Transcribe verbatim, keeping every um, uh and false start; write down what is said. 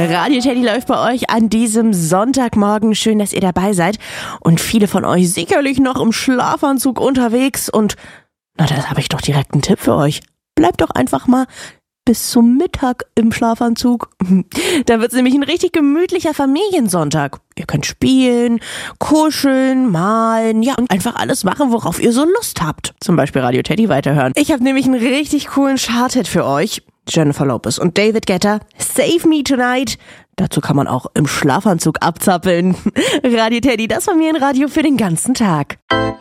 Radio Teddy läuft bei euch an diesem Sonntagmorgen. Schön, dass ihr dabei seid. Und viele von euch sicherlich noch im Schlafanzug unterwegs. Und na, da habe ich doch direkt einen Tipp für euch. Bleibt doch einfach mal bis zum Mittag im Schlafanzug. Da wird's nämlich ein richtig gemütlicher Familiensonntag. Ihr könnt spielen, kuscheln, malen, ja, und einfach alles machen, worauf ihr so Lust habt. Zum Beispiel Radio Teddy weiterhören. Ich habe nämlich einen richtig coolen Charthit für euch. Jennifer Lopez und David Guetta, Save Me Tonight. Dazu kann man auch im Schlafanzug abzappeln. Radio Teddy, das war mir ein Radio für den ganzen Tag.